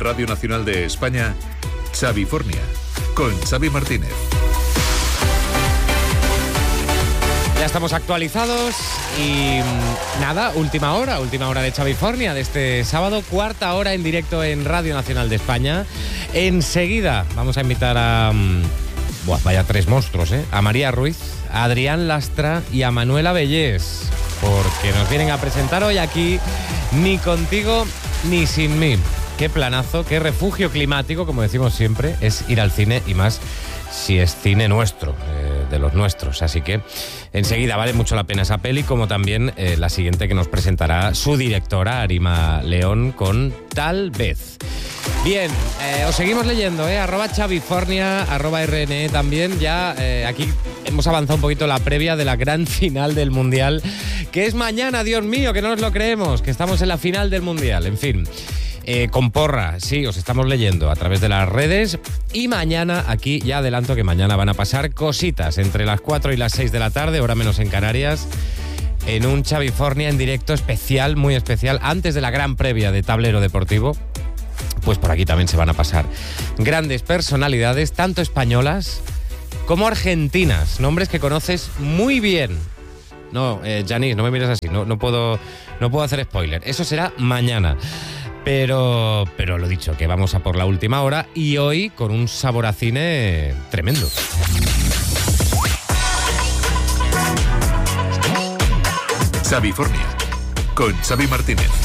Radio Nacional de España, Xavifornia, con Xavi Martínez. Ya estamos actualizados y nada, última hora de Xavifornia de este sábado, cuarta hora en directo en Radio Nacional de España. Enseguida vamos a invitar a... vaya tres monstruos, a María Ruiz, a Adrián Lastra y a Manuela Bellés, porque nos vienen a presentar hoy aquí Ni contigo ni sin mí. Qué planazo, qué refugio climático, como decimos siempre, es ir al cine, y más si es cine nuestro, de los nuestros. Así que enseguida vale mucho la pena esa peli, como también la siguiente que nos presentará su directora, Arima León, con Tal vez. Bien, os seguimos leyendo, @Xavifornia, @RNE también. Ya aquí hemos avanzado un poquito la previa de la gran final del Mundial, que es mañana, Dios mío, que no nos lo creemos, que estamos en la final del Mundial. En fin, con porra, sí, os estamos leyendo a través de las redes. Y mañana, aquí ya adelanto que mañana van a pasar cositas entre las 4 y las 6 de la tarde, hora menos en Canarias, en un Xavifornia en directo especial, muy especial, antes de la gran previa de Tablero Deportivo. Pues por aquí también se van a pasar grandes personalidades, tanto españolas como argentinas, nombres que conoces muy bien. No, Janice, no me mires así, no puedo hacer spoiler. Eso será mañana. Pero lo dicho, que vamos a por la última hora, y hoy con un sabor a cine tremendo. Xavifornia, con Xavi Martínez.